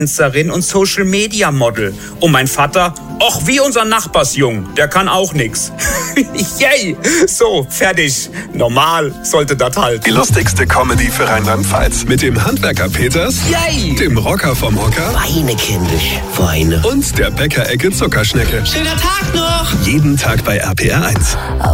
Influencerin und Social-Media-Model. Und mein Vater, och, wie unser Nachbarsjung, der kann auch nix. Yay! So, fertig. Normal sollte das halt. Die lustigste Comedy für Rheinland-Pfalz. Mit dem Handwerker Peters, Yay! dem Rocker vom Hocker Weine, kindisch, Weine. und der Bäckerecke Zuckerschnecke. Schöner Tag noch! Jeden Tag bei RPR 1.